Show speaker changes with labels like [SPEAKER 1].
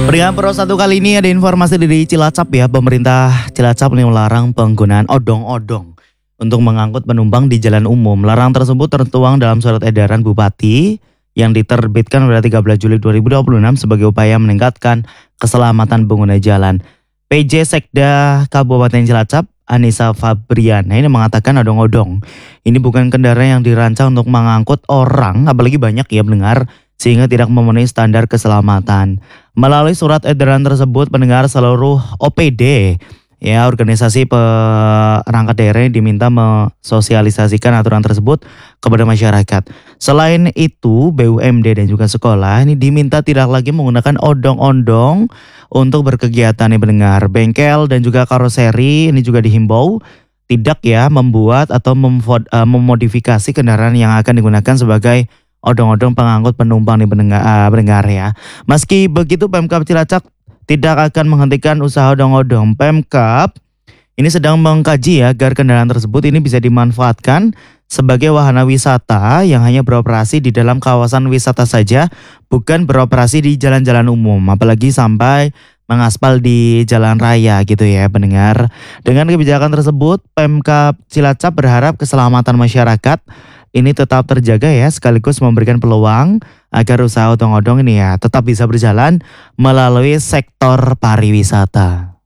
[SPEAKER 1] Peringatan Pro 1 kali ini ada informasi dari Cilacap ya. Pemerintah Cilacap ini melarang penggunaan odong-odong untuk mengangkut penumpang di jalan umum. Larangan tersebut tertuang dalam surat edaran Bupati yang diterbitkan pada 13 Juli 2026 sebagai upaya meningkatkan keselamatan pengguna jalan. PJ Sekda Kabupaten Cilacap, Anissa Fabriana ini mengatakan odong-odong ini bukan kendaraan yang dirancang untuk mengangkut orang, apalagi banyak ya pendengar, sehingga tidak memenuhi standar keselamatan. Melalui surat edaran tersebut, pendengar seluruh OPD ya organisasi perangkat daerah diminta mensosialisasikan aturan tersebut kepada masyarakat. Selain itu, BUMD dan juga sekolah ini diminta tidak lagi menggunakan odong-odong untuk berkegiatan nih pendengar. Bengkel dan juga karoseri ini juga dihimbau tidak ya membuat atau memodifikasi kendaraan yang akan digunakan sebagai odong-odong pengangkut penumpang nih pendengar ya. Meski begitu, Pemkab Cilacap tidak akan menghentikan usaha odong-odong. Pemkab ini sedang mengkaji ya agar kendaraan tersebut ini bisa dimanfaatkan sebagai wahana wisata yang hanya beroperasi di dalam kawasan wisata saja, bukan beroperasi di jalan-jalan umum, apalagi sampai mengaspal di jalan raya gitu ya pendengar. Dengan kebijakan tersebut, Pemkab Cilacap berharap keselamatan masyarakat ini tetap terjaga ya, sekaligus memberikan peluang agar usaha odong-odong ini ya tetap bisa berjalan melalui sektor pariwisata.